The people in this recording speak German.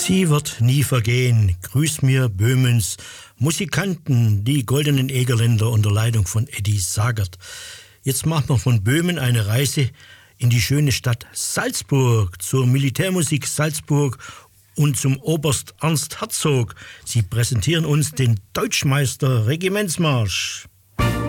Sie wird nie vergehen. Grüß mir Böhmens Musikanten, die Goldenen Egerländer unter Leitung von Eddie Sagert. Jetzt machen wir von Böhmen eine Reise in die schöne Stadt Salzburg, zur Militärmusik Salzburg und zum Oberst Ernst Herzog. Sie präsentieren uns den Deutschmeister Regimentsmarsch.